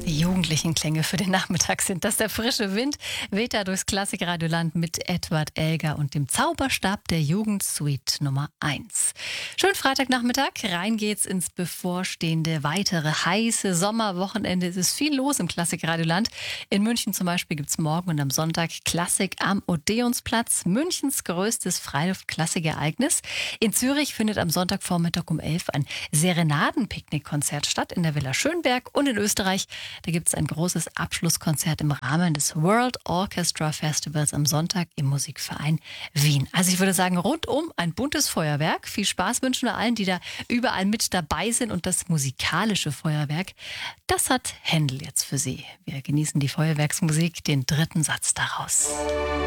Die jugendlichen Klänge für den Nachmittag sind das. Der frische Wind weht da durchs Klassikradioland mit Edward Elgar und dem Zauberstab der Jugend Suite Nummer 1. Schönen Freitagnachmittag. Rein geht's ins bevorstehende weitere heiße Sommerwochenende. Es ist viel los im Klassikradioland. In München zum Beispiel gibt's morgen und am Sonntag Klassik am Odeonsplatz, Münchens größtes Freiluft-Klassik-Ereignis. In Zürich findet am Sonntagvormittag um 11 ein Serenaden-Picknick-Konzert statt in der Villa Schönberg. Und in Österreich, da gibt es ein großes Abschlusskonzert im Rahmen des World Orchestra Festivals am Sonntag im Musikverein Wien. Also ich würde sagen, rundum ein buntes Feuerwerk. Viel Spaß wünschen wir allen, die da überall mit dabei sind. Und das musikalische Feuerwerk, das hat Händel jetzt für Sie. Wir genießen die Feuerwerksmusik, den dritten Satz daraus.